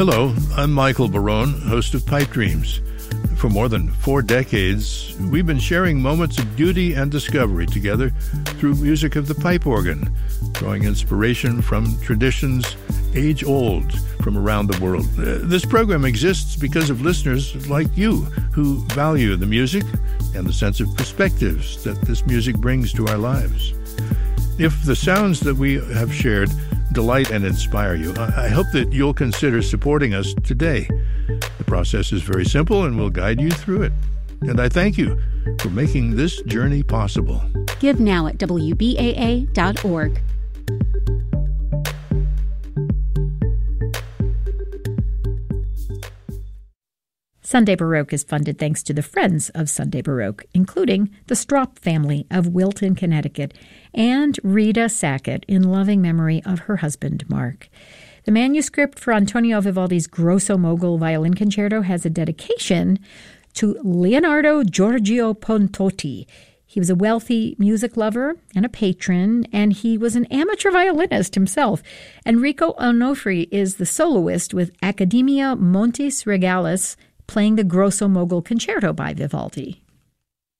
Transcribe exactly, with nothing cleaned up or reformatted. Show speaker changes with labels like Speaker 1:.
Speaker 1: Hello, I'm Michael Barone, host of Pipe Dreams. For more than four decades, we've been sharing moments of beauty and discovery together through music of the pipe organ, drawing inspiration from traditions age-old from around the world. Uh, this program exists because of listeners like you who value the music and the sense of perspectives that this music brings to our lives. If the sounds that we have shared delight and inspire you, I hope that you'll consider supporting us today. The process is very simple and we'll guide you through it. And I thank you for making this journey possible.
Speaker 2: Give now at W B A A dot org.
Speaker 3: Sunday Baroque is funded thanks to the Friends of Sunday Baroque, including the Straup family of Wilton, Connecticut, and Rita Sackett in loving memory of her husband, Mark. The manuscript for Antonio Vivaldi's Grosso Mogul Violin Concerto has a dedication to Leonardo Giorgio Pontotti. He was a wealthy music lover and a patron, and he was an amateur violinist himself. Enrico Onofri is the soloist with Accademia Montis Regalis, playing the Grosso Mogul Concerto by Vivaldi.